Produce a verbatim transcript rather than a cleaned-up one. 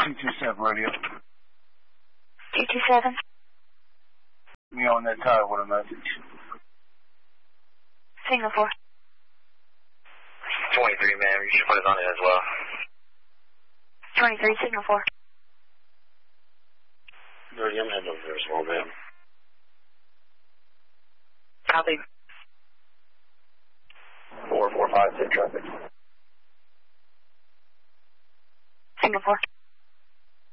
two two seven radio. two two seven. Me on that tower with a message. Singapore. twenty-three, ma'am. You should put us on it as well. twenty-three, Singapore. Dirty, I'm heading over there as well, ma'am. Copy. four four five, six traffic. Singapore.